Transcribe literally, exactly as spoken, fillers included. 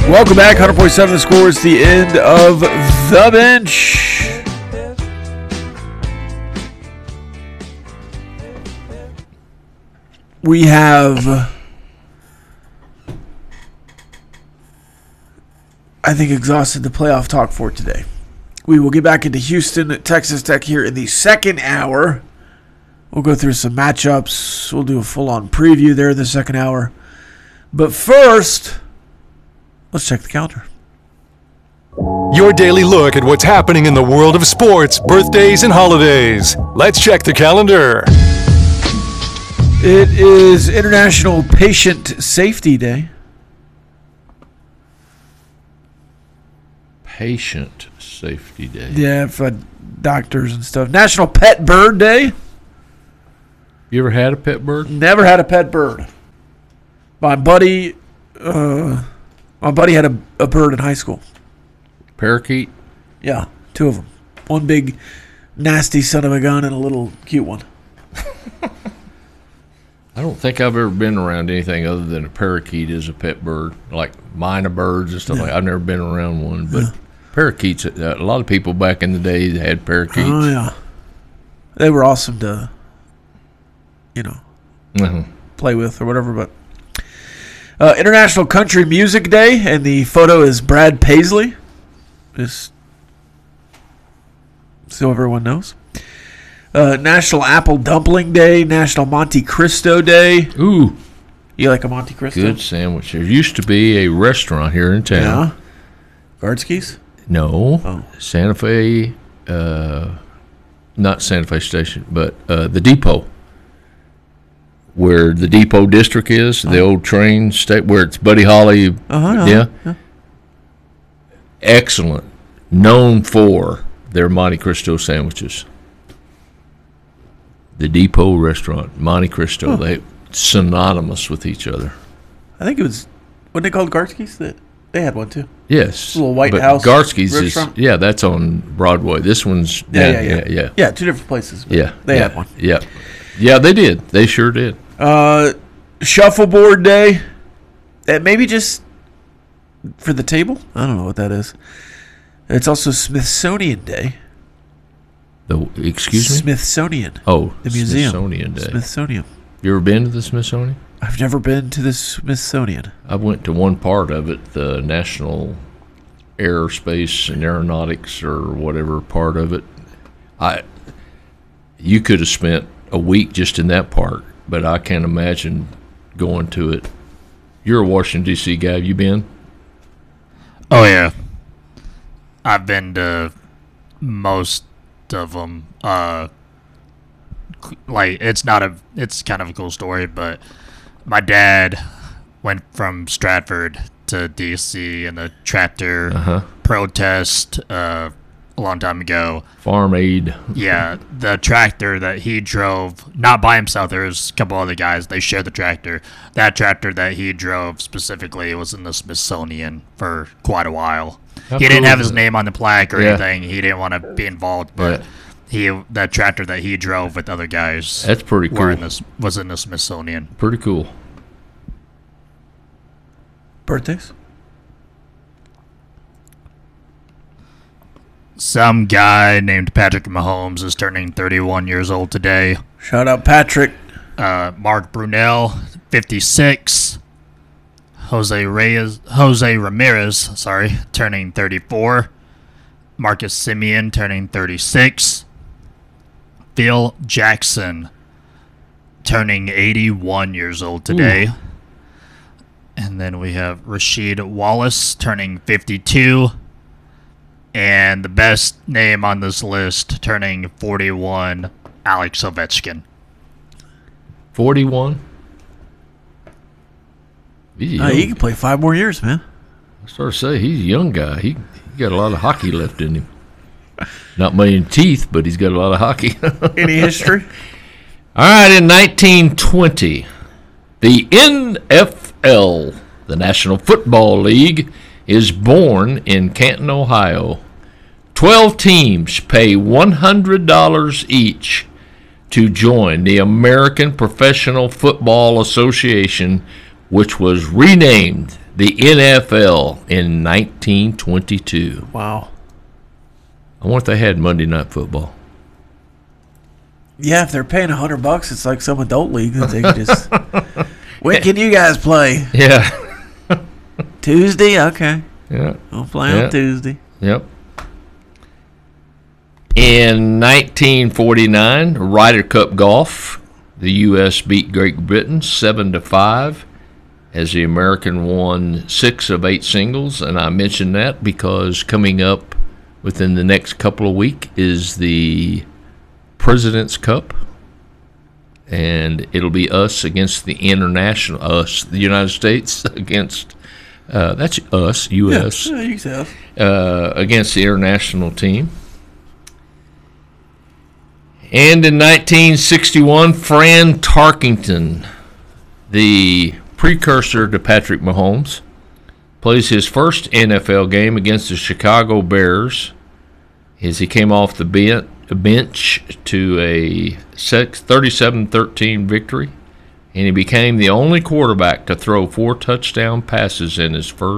Welcome back. one hundred point seven The Score is the end of The Bench. We have, I think, exhausted the playoff talk for today. We will get back into Houston, Texas Tech here in the second hour. We'll go through some matchups. We'll do a full-on preview there in the second hour. But first, let's check the calendar. Your daily look at what's happening in the world of sports, birthdays, and holidays. Let's check the calendar. It is International Patient Safety Day. Patient Safety Day. Yeah, for doctors and stuff. National Pet Bird Day. You ever had a pet bird? Never had a pet bird. My buddy, uh, my buddy had a, a bird in high school. Parakeet? Yeah, two of them. One big, nasty son of a gun and a little cute one. I don't think I've ever been around anything other than a parakeet as a pet bird, like minor birds and stuff Yeah. like that. I've never been around one, but Yeah. parakeets, uh, a lot of people back in the day had parakeets. Oh, yeah. They were awesome to, you know, Uh-huh. play with or whatever. But uh, International Country Music Day, and the photo is Brad Paisley. Just so everyone knows. Uh, National Apple Dumpling Day, National Monte Cristo Day. Ooh, You like a Monte Cristo? good sandwich. There used to be a restaurant here in town. Yeah. Guardskis? No, Oh. Santa Fe, uh, not Santa Fe Station, but uh, the Depot, where the Depot District is, the old train state, where it's Buddy Holly. Uh-huh. Yeah. yeah. Excellent. Known for their Monte Cristo sandwiches. The Depot restaurant, Monte Cristo, Huh. they synonymous with each other. I think it was, what they called Guardskis? That They had one too. Yes. A little White but House Garsky's is, restaurant? yeah, that's on Broadway. This one's, Yeah, yeah, yeah, yeah. yeah. Yeah, two different places. but Yeah. They yeah, had one. Yeah. Yeah, they did. They sure did. Uh, Shuffleboard Day. That maybe just for the table? I don't know what that is. It's also Smithsonian Day. The excuse me? Smithsonian. Oh, The museum. Smithsonian Day. Smithsonian. You ever been to the Smithsonian? I've never been to the Smithsonian. I went to one part of it, the National Aerospace and Aeronautics or whatever part of it. I, you could have spent a week just in that part, but I can't imagine going to it. You're a Washington, D C guy. Have you been? Oh, yeah. I've been to most of them. Uh, like, it's not a, it's kind of a cool story, but my dad went from Stratford to D C in a tractor Uh-huh. protest uh, a long time ago. Farm aid. Yeah, the tractor that he drove, not by himself, there was a couple other guys, they shared the tractor. That tractor that he drove specifically was in the Smithsonian for quite a while. How he didn't cool have is his it? name on the plaque or Yeah. anything. He didn't want to be involved, but he that tractor that he drove with other guys That's pretty were cool. in this, was in the Smithsonian. Pretty cool. Birthdays? Some guy named Patrick Mahomes is turning thirty-one years old today. Shout out Patrick. Uh, Mark Brunell, fifty-six. Jose Reyes, Jose Ramirez, sorry, turning thirty-four. Marcus Simeon turning thirty-six. Phil Jackson turning eighty-one years old today. Ooh. And then we have Rasheed Wallace turning fifty-two. And the best name on this list turning forty-one, Alex Ovechkin. forty-one? He's Uh, he can play five more years, man. I started to say, he's a young guy. He, he got a lot of hockey left in him. Not many teeth, but he's got a lot of hockey. Any history? All right, in nineteen twenty, the N F L, the National Football League, is born in Canton, Ohio. Twelve teams pay one hundred dollars each to join the American Professional Football Association, which was renamed the N F L in nineteen twenty-two. Wow. I wonder if they had Monday Night Football. Yeah, if they're paying a hundred bucks, it's like some adult league that they can just. When can you guys play? Yeah. Tuesday? Okay. Yeah. We'll play Yeah. on Tuesday. Yep. In nineteen forty-nine, Ryder Cup golf, the U S beat Great Britain seven to five, as the American won six of eight singles. And I mention that because coming up within the next couple of weeks is the President's Cup, and it'll be us against the international us, the United States against uh, that's us, U S Yeah, you can say uh, against the international team. And in nineteen sixty-one, Fran Tarkington, the precursor to Patrick Mahomes, plays his first N F L game against the Chicago Bears as he came off the bench bench to a thirty-seven thirteen victory, and he became the only quarterback to throw four touchdown passes in his first